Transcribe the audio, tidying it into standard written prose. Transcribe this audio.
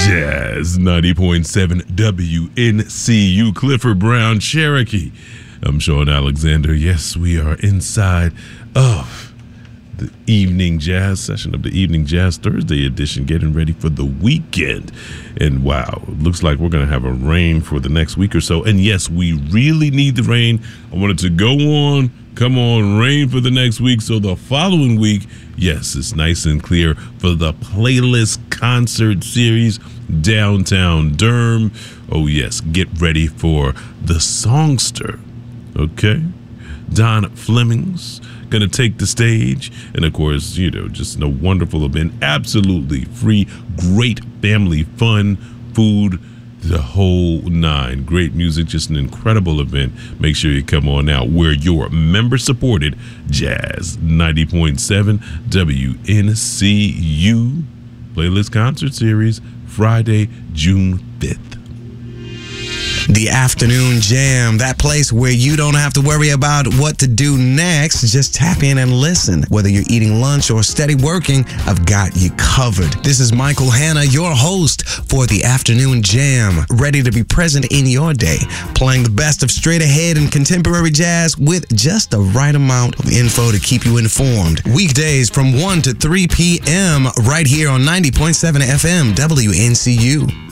Jazz 90.7 WNCU, Clifford Brown, Cherokee. I'm Sean Alexander. Yes, we are inside of the Evening Jazz session of the Evening Jazz Thursday edition, getting ready for the weekend. And wow, it looks like we're going to have a rain for the next week or so. And yes, we really need the rain. I want it to go on. Come on, rain for the next week. So the following week, yes, it's nice and clear for the Playlist Concert Series, Downtown Durham. Oh yes, get ready for the Songster. Okay, Don Fleming's gonna take the stage, and of course, just a wonderful event, absolutely free, great family fun, food, the whole nine. Great music, just an incredible event. Make sure you come on out. We're your member-supported Jazz 90.7 WNCU Playlist Concert Series, Friday, June 5th. The Afternoon Jam, that place where you don't have to worry about what to do next. Just tap in and listen. Whether you're eating lunch or steady working, I've got you covered. This is Michael Hanna, your host for the Afternoon Jam, ready to be present in your day, playing the best of straight ahead and contemporary jazz with just the right amount of info to keep you informed. Weekdays from 1 to 3 p.m. right here on 90.7 FM WNCU.